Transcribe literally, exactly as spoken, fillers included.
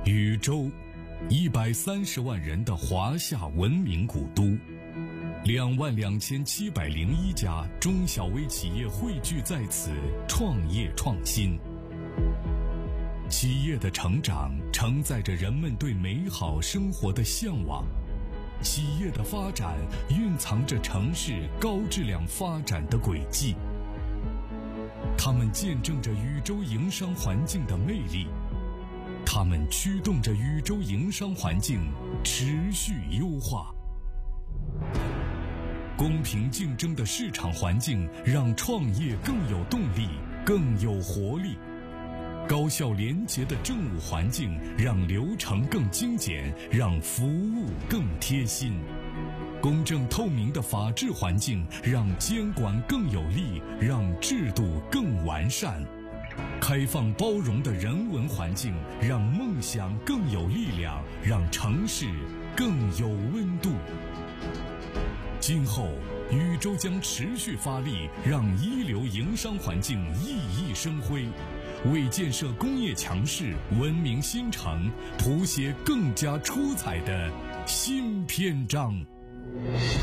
禹州，一百三十万人的华夏文明古都，两万两千七百零一家中小微企业汇聚在此，创业创新。企业的成长承载着人们对美好生活的向往，企业的发展蕴藏着城市高质量发展的轨迹。它们见证着禹州营商环境的魅力，它们驱动着禹州营商环境持续优化。公平竞争的市场环境让创业更有动力，更有活力。高效廉洁的政务环境让流程更精简，让服务更贴心。公正透明的法治环境让监管更有力，让制度更完善。开放包容的人文环境让梦想更有力量，让城市更有温度。今后禹州将持续发力，让一流营商环境熠熠生辉，为建设工业强市、文明新城谱写更加出彩的新篇章。